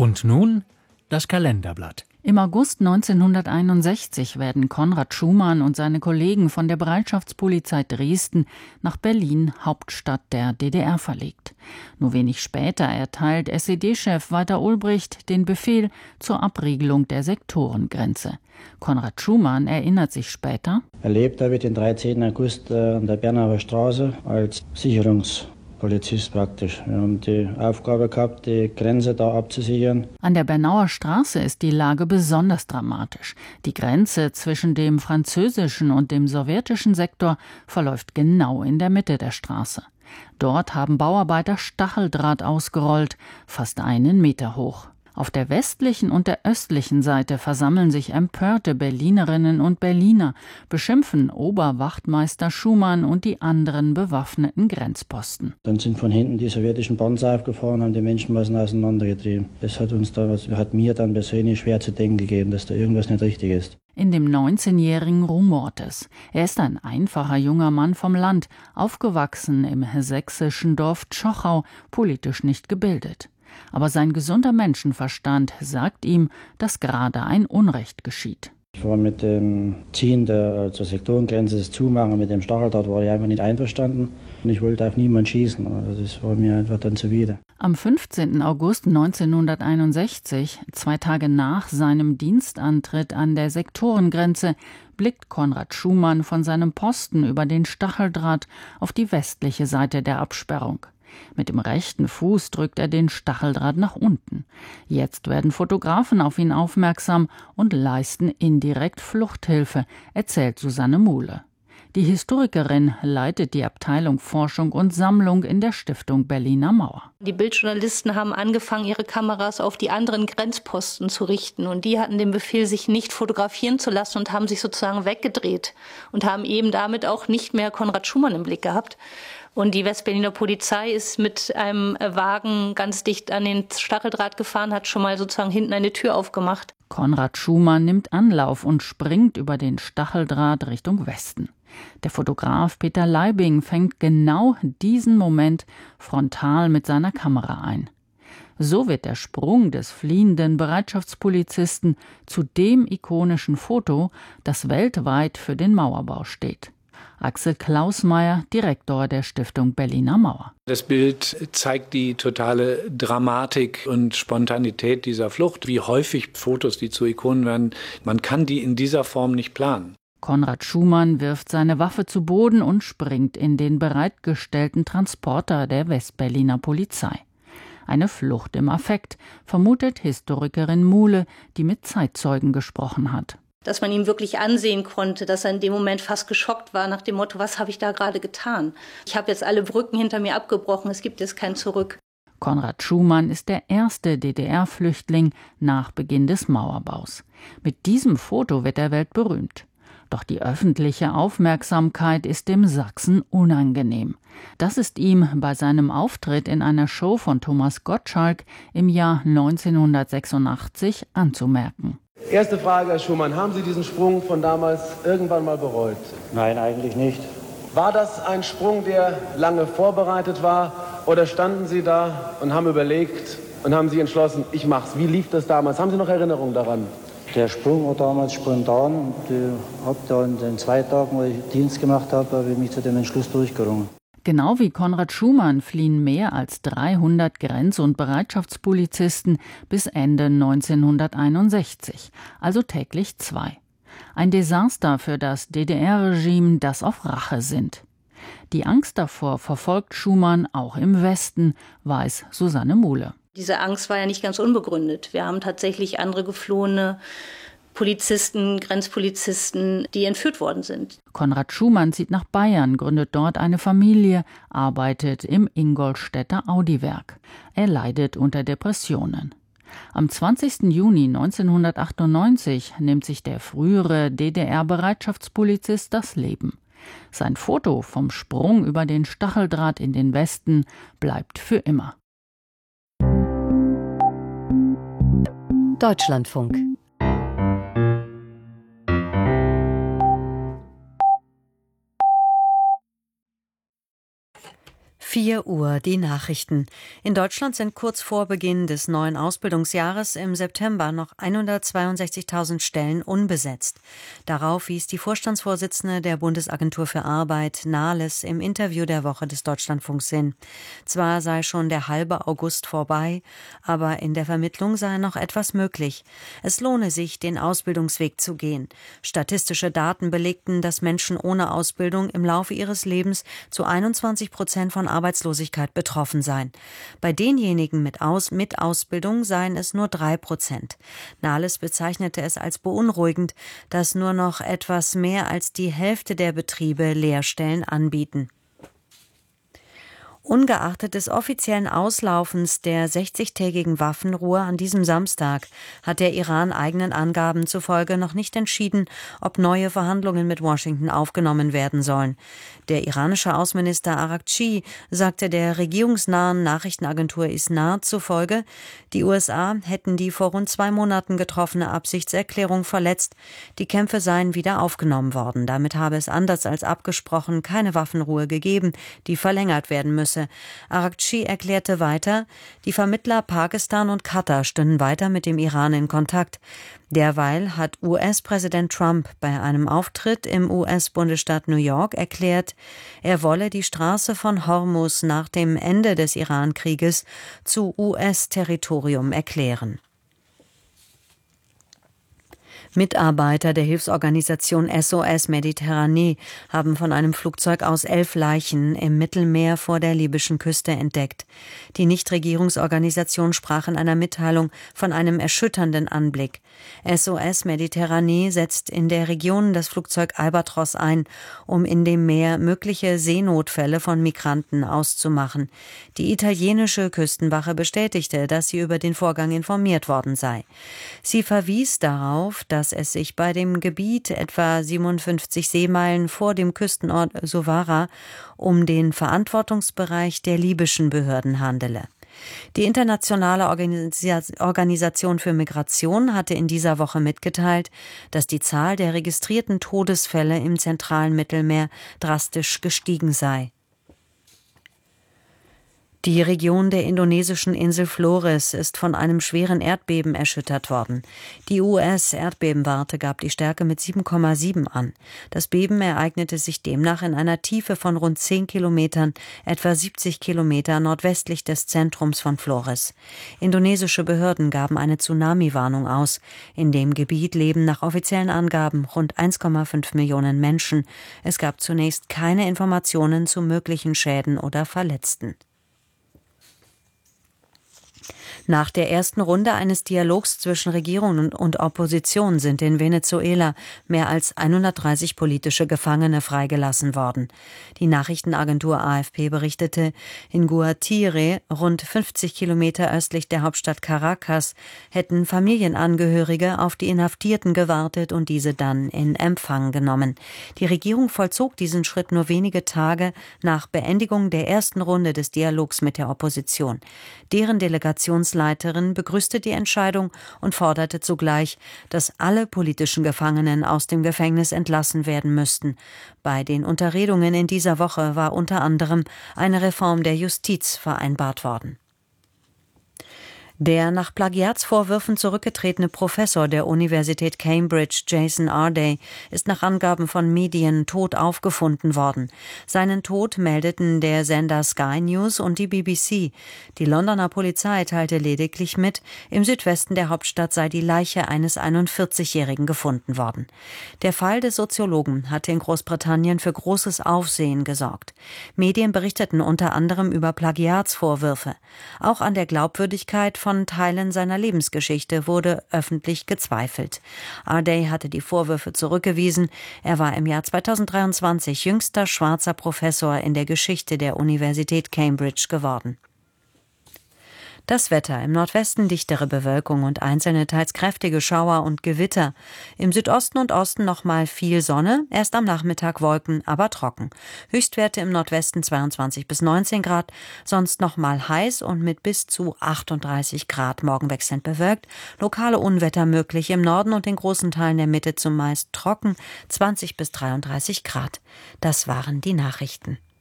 Und nun das Kalenderblatt. Im August 1961 werden Konrad Schumann und seine Kollegen von der Bereitschaftspolizei Dresden nach Berlin, Hauptstadt der DDR, verlegt. Nur wenig später erteilt SED-Chef Walter Ulbricht den Befehl zur Abriegelung der Sektorengrenze. Konrad Schumann erinnert sich später: Erlebt habe ich den 13. August an der Bernauer Straße als Sicherungspolizist praktisch. Wir haben die Aufgabe gehabt, die Grenze da abzusichern. An der Bernauer Straße ist die Lage besonders dramatisch. Die Grenze zwischen dem französischen und dem sowjetischen Sektor verläuft genau in der Mitte der Straße. Dort haben Bauarbeiter Stacheldraht ausgerollt, fast 1 Meter hoch. Auf der westlichen und der östlichen Seite versammeln sich empörte Berlinerinnen und Berliner, beschimpfen Oberwachtmeister Schumann und die anderen bewaffneten Grenzposten. Dann sind von hinten die sowjetischen Panzer aufgefahren, haben die Menschenmassen auseinandergetrieben. Das hat mir dann persönlich schwer zu denken gegeben, dass da irgendwas nicht richtig ist. In dem 19-Jährigen rumort es. Er ist ein einfacher junger Mann vom Land, aufgewachsen im sächsischen Dorf Tschochau, politisch nicht gebildet. Aber sein gesunder Menschenverstand sagt ihm, dass gerade ein Unrecht geschieht. Ich war mit dem Ziehen zur Sektorengrenze, das Zumachen mit dem Stacheldraht, war ich einfach nicht einverstanden. Und ich wollte auf niemanden schießen. Also das war mir einfach dann zuwider. Am 15. August 1961, 2 Tage nach seinem Dienstantritt an der Sektorengrenze, blickt Konrad Schumann von seinem Posten über den Stacheldraht auf die westliche Seite der Absperrung. Mit dem rechten Fuß drückt er den Stacheldraht nach unten. Jetzt werden Fotografen auf ihn aufmerksam und leisten indirekt Fluchthilfe, erzählt Susanne Muhle. Die Historikerin leitet die Abteilung Forschung und Sammlung in der Stiftung Berliner Mauer. Die Bildjournalisten haben angefangen, ihre Kameras auf die anderen Grenzposten zu richten. Und die hatten den Befehl, sich nicht fotografieren zu lassen und haben sich sozusagen weggedreht und haben eben damit auch nicht mehr Konrad Schumann im Blick gehabt. Und die Westberliner Polizei ist mit einem Wagen ganz dicht an den Stacheldraht gefahren, hat schon mal sozusagen hinten eine Tür aufgemacht. Konrad Schumann nimmt Anlauf und springt über den Stacheldraht Richtung Westen. Der Fotograf Peter Leibing fängt genau diesen Moment frontal mit seiner Kamera ein. So wird der Sprung des fliehenden Bereitschaftspolizisten zu dem ikonischen Foto, das weltweit für den Mauerbau steht. Axel Klausmeier, Direktor der Stiftung Berliner Mauer. Das Bild zeigt die totale Dramatik und Spontanität dieser Flucht. Wie häufig Fotos, die zu Ikonen werden, man kann die in dieser Form nicht planen. Konrad Schumann wirft seine Waffe zu Boden und springt in den bereitgestellten Transporter der Westberliner Polizei. Eine Flucht im Affekt, vermutet Historikerin Muhle, die mit Zeitzeugen gesprochen hat. Dass man ihm wirklich ansehen konnte, dass er in dem Moment fast geschockt war nach dem Motto, was habe ich da gerade getan? Ich habe jetzt alle Brücken hinter mir abgebrochen, es gibt jetzt kein Zurück. Konrad Schumann ist der erste DDR-Flüchtling nach Beginn des Mauerbaus. Mit diesem Foto wird er weltberühmt. Doch die öffentliche Aufmerksamkeit ist dem Sachsen unangenehm. Das ist ihm bei seinem Auftritt in einer Show von Thomas Gottschalk im Jahr 1986 anzumerken. Erste Frage, Herr Schumann. Haben Sie diesen Sprung von damals irgendwann mal bereut? Nein, eigentlich nicht. War das ein Sprung, der lange vorbereitet war? Oder standen Sie da und haben überlegt und haben sich entschlossen, ich mach's? Wie lief das damals? Haben Sie noch Erinnerungen daran? Der Sprung war damals spontan und habe da in den 2 Tagen, wo ich Dienst gemacht habe ich mich zu dem Entschluss durchgerungen. Genau wie Konrad Schumann fliehen mehr als 300 Grenz- und Bereitschaftspolizisten bis Ende 1961, also täglich 2. Ein Desaster für das DDR-Regime, das auf Rache sinnt. Die Angst davor verfolgt Schumann auch im Westen, weiß Susanne Muhle. Diese Angst war ja nicht ganz unbegründet. Wir haben tatsächlich andere geflohene Polizisten, Grenzpolizisten, die entführt worden sind. Konrad Schumann zieht nach Bayern, gründet dort eine Familie, arbeitet im Ingolstädter Audi-Werk. Er leidet unter Depressionen. Am 20. Juni 1998 nimmt sich der frühere DDR-Bereitschaftspolizist das Leben. Sein Foto vom Sprung über den Stacheldraht in den Westen bleibt für immer. Deutschlandfunk. 4 Uhr, die Nachrichten. In Deutschland sind kurz vor Beginn des neuen Ausbildungsjahres im September noch 162.000 Stellen unbesetzt. Darauf wies die Vorstandsvorsitzende der Bundesagentur für Arbeit, Nahles, im Interview der Woche des Deutschlandfunks hin. Zwar sei schon der halbe August vorbei, aber in der Vermittlung sei noch etwas möglich. Es lohne sich, den Ausbildungsweg zu gehen. Statistische Daten belegten, dass Menschen ohne Ausbildung im Laufe ihres Lebens zu 21% von Arbeitslosigkeit betroffen seien. Bei denjenigen mit Ausbildung seien es nur 3%. Nahles bezeichnete es als beunruhigend, dass nur noch etwas mehr als die Hälfte der Betriebe Lehrstellen anbieten. Ungeachtet des offiziellen Auslaufens der 60-tägigen Waffenruhe an diesem Samstag hat der Iran eigenen Angaben zufolge noch nicht entschieden, ob neue Verhandlungen mit Washington aufgenommen werden sollen. Der iranische Außenminister Araghchi sagte der regierungsnahen Nachrichtenagentur ISNA zufolge, die USA hätten die vor rund 2 Monaten getroffene Absichtserklärung verletzt. Die Kämpfe seien wieder aufgenommen worden. Damit habe es anders als abgesprochen keine Waffenruhe gegeben, die verlängert werden müsse. Araghchi erklärte weiter, die Vermittler Pakistan und Katar stünden weiter mit dem Iran in Kontakt. Derweil hat US-Präsident Trump bei einem Auftritt im US-Bundesstaat New York erklärt, er wolle die Straße von Hormuz nach dem Ende des Iran-Krieges zu US-Territorium erklären. Mitarbeiter der Hilfsorganisation SOS Mediterranee haben von einem Flugzeug aus 11 Leichen im Mittelmeer vor der libyschen Küste entdeckt. Die Nichtregierungsorganisation sprach in einer Mitteilung von einem erschütternden Anblick. SOS Mediterranee setzt in der Region das Flugzeug Albatros ein, um in dem Meer mögliche Seenotfälle von Migranten auszumachen. Die italienische Küstenwache bestätigte, dass sie über den Vorgang informiert worden sei. Sie verwies darauf, dass es sich bei dem Gebiet etwa 57 Seemeilen vor dem Küstenort Sovara um den Verantwortungsbereich der libyschen Behörden handele. Die Internationale Organisation für Migration hatte in dieser Woche mitgeteilt, dass die Zahl der registrierten Todesfälle im zentralen Mittelmeer drastisch gestiegen sei. Die Region der indonesischen Insel Flores ist von einem schweren Erdbeben erschüttert worden. Die US-Erdbebenwarte gab die Stärke mit 7,7 an. Das Beben ereignete sich demnach in einer Tiefe von rund 10 Kilometern, etwa 70 Kilometer nordwestlich des Zentrums von Flores. Indonesische Behörden gaben eine Tsunami-Warnung aus. In dem Gebiet leben nach offiziellen Angaben rund 1,5 Millionen Menschen. Es gab zunächst keine Informationen zu möglichen Schäden oder Verletzten. Nach der ersten Runde eines Dialogs zwischen Regierung und Opposition sind in Venezuela mehr als 130 politische Gefangene freigelassen worden. Die Nachrichtenagentur AFP berichtete, in Guatire, rund 50 Kilometer östlich der Hauptstadt Caracas, hätten Familienangehörige auf die Inhaftierten gewartet und diese dann in Empfang genommen. Die Regierung vollzog diesen Schritt nur wenige Tage nach Beendigung der ersten Runde des Dialogs mit der Opposition. Deren Delegationsleiterin begrüßte die Entscheidung und forderte zugleich, dass alle politischen Gefangenen aus dem Gefängnis entlassen werden müssten. Bei den Unterredungen in dieser Woche war unter anderem eine Reform der Justiz vereinbart worden. Der nach Plagiatsvorwürfen zurückgetretene Professor der Universität Cambridge, Jason Arday, ist nach Angaben von Medien tot aufgefunden worden. Seinen Tod meldeten der Sender Sky News und die BBC. Die Londoner Polizei teilte lediglich mit, im Südwesten der Hauptstadt sei die Leiche eines 41-Jährigen gefunden worden. Der Fall des Soziologen hatte in Großbritannien für großes Aufsehen gesorgt. Medien berichteten unter anderem über Plagiatsvorwürfe. Auch an der Glaubwürdigkeit von Teilen seiner Lebensgeschichte wurde öffentlich gezweifelt. Arday hatte die Vorwürfe zurückgewiesen. Er war im Jahr 2023 jüngster schwarzer Professor in der Geschichte der Universität Cambridge geworden. Das Wetter: im Nordwesten dichtere Bewölkung und einzelne teils kräftige Schauer und Gewitter. Im Südosten und Osten nochmal viel Sonne, erst am Nachmittag Wolken, aber trocken. Höchstwerte im Nordwesten 22 bis 19 Grad, sonst nochmal heiß und mit bis zu 38 Grad. Morgen wechselnd bewölkt, lokale Unwetter möglich, im Norden und in großen Teilen der Mitte zumeist trocken, 20 bis 33 Grad. Das waren die Nachrichten.